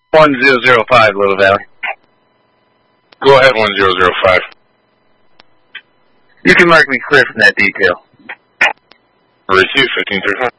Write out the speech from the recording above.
1005, Little Valley. Go ahead, 1005. You can mark me clear from that detail. Receive 1531.